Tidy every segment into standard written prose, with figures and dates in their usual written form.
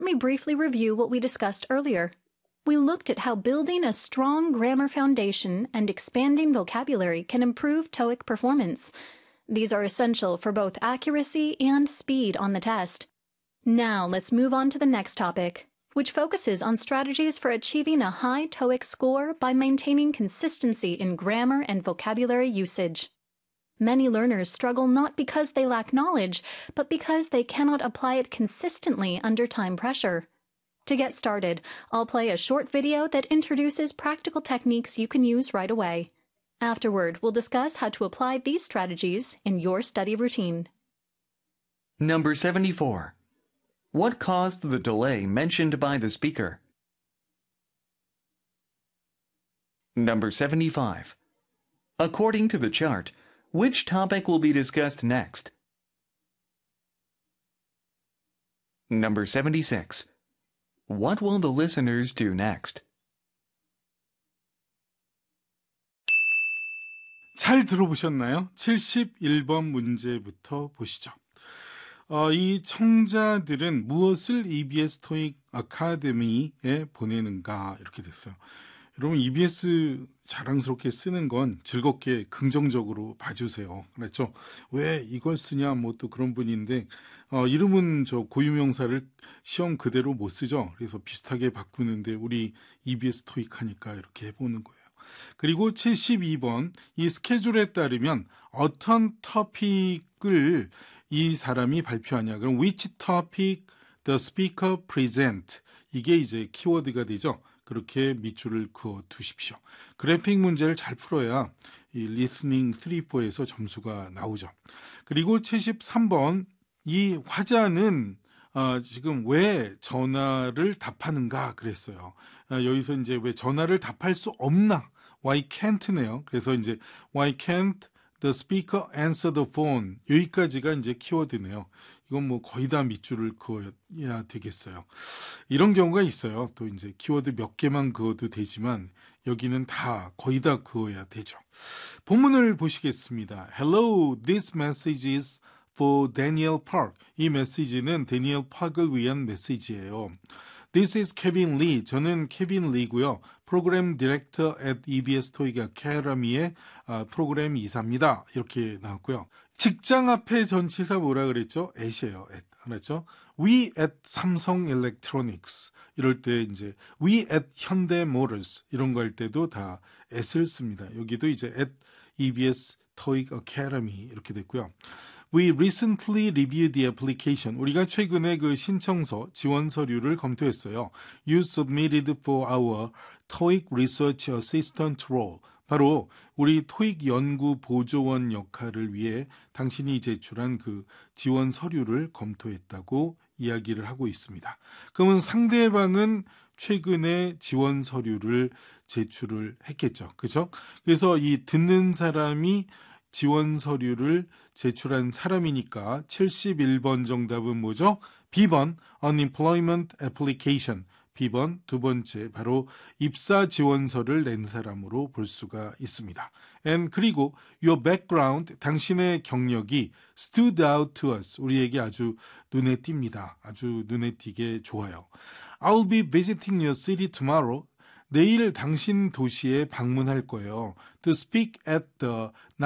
Let me briefly review what we discussed earlier. We looked at how building a strong grammar foundation and expanding vocabulary can improve TOEIC performance. These are essential for both accuracy and speed on the test. Now let's move on to the next topic, which focuses on strategies for achieving a high TOEIC score by maintaining consistency in grammar and vocabulary usage. Many learners struggle not because they lack knowledge, but because they cannot apply it consistently under time pressure. To get started, I'll play a short video that introduces practical techniques you can use right away. Afterward, we'll discuss how to apply these strategies in your study routine. Number 74. What caused the delay mentioned by the speaker? Number 75. According to the chart, which topic will be discussed next? Number 76. What will the listeners do next? 잘 들어보셨나요? 71번 문제부터 보시죠. 이 청자들은 무엇을 EBS 토익 아카데미에 보내는가 이렇게 됐어요. 여러분 EBS 자랑스럽게 쓰는 건 즐겁게 긍정적으로 봐주세요. 그렇죠? 왜 이걸 쓰냐 뭐 또 그런 분인데 이름은 저 고유명사를 시험 그대로 못 쓰죠. 그래서 비슷하게 바꾸는데 우리 EBS 토익 하니까 이렇게 해보는 거예요. 그리고 72번 이 스케줄에 따르면 어떤 토픽을 이 사람이 발표하냐. 그럼 which topic the speaker present 이게 이제 키워드가 되죠. 그렇게 밑줄을 그어 두십시오. 그래픽 문제를 잘 풀어야 이 리스닝 3, 4에서 점수가 나오죠. 그리고 73번 이 화자는 지금 왜 전화를 답하는가 그랬어요. 여기서 이제 왜 전화를 답할 수 없나? Why can't네요. 그래서 이제 Why can't the speaker answer the phone? 여기까지가 이제 키워드네요. 이건 뭐 거의 다 밑줄을 그어야 되겠어요. 이런 경우가 있어요. 또 이제 키워드 몇 개만 그어도 되지만 여기는 다 거의 다 그어야 되죠. 본문을 보시겠습니다. Hello, this message is for Daniel Park. 이 메시지는 데니얼 파크를 위한 메시지예요. This is Kevin Lee. 저는 케빈 리고요. 프로그램 디렉터 at EBS 토익 아카데미의 프로그램 이사입니다. 이렇게 나왔고요. 직장 앞에 전치사 뭐라 그랬죠? at이에요. at. 알았죠? We at 삼성 Electronics. 이럴 때 이제 we at 현대 Motors 이런 거 할 때도 다 at을 씁니다. 여기도 이제 at EBS 토익 아카데미 이렇게 됐고요. We recently reviewed the application. 우리가 최근에 그 신청서, 지원 서류를 검토했어요. You submitted for our TOEIC Research Assistant role. 바로 우리 토익 연구 보조원 역할을 위해 당신이 제출한 그 지원 서류를 검토했다고 이야기를 하고 있습니다. 그러면 상대방은 최근에 지원 서류를 제출을 했겠죠. 그렇죠? 그래서 이 듣는 사람이 지원 서류를 제출한 사람이니까 71번 정답은 뭐죠? B번 Unemployment Application. B번 두 번째 바로 입사 지원서를 낸 사람으로 볼 수가 있습니다. And 그리고 your background 당신의 경력이 stood out to us. 우리에게 아주 눈에 띕니다. 아주 눈에 띄게 좋아요. I'll be visiting your city tomorrow. 내일 당신 도시에 방문할 거예요. To speak at the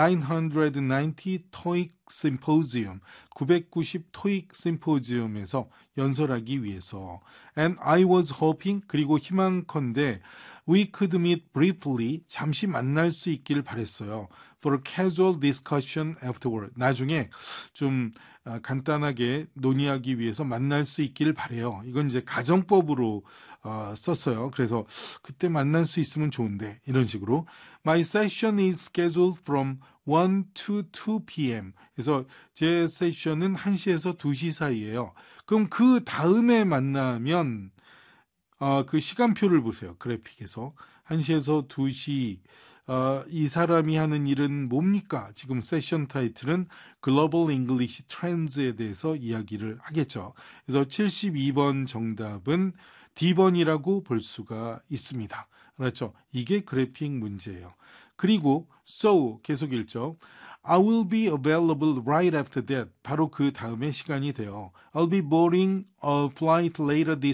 990 TOEIC Symposium, 990 TOEIC 심포지엄에서 연설하기 위해서. And I was hoping, 그리고 희망컨대 we could meet briefly, 잠시 만날 수 있길 바랬어요. For a casual discussion afterward. 나중에 좀 간단하게 논의하기 위해서 만날 수 있길 바래요. 이건 이제 가정법으로 썼어요. 그래서 그때 만날 수 있으면 좋은데 이런 식으로 My session is scheduled from 1 to 2 p.m. 그래서 제 세션은 1시에서 2시 사이예요. 그럼 그 다음에 만나면 그 시간표를 보세요. 그래픽에서 1시에서 2시 이 사람이 하는 일은 뭡니까? 지금 세션 타이틀은 Global English Trends에 대해서 이야기를 하겠죠. 그래서 72번 정답은 D번이라고 볼 수가 있습니다. 그렇죠? 이게 그래픽 문제예요. 그리고 so 계속 읽죠. I will be available right after that. 바로 그 다음에 시간이 돼요. I'll be boarding a flight later this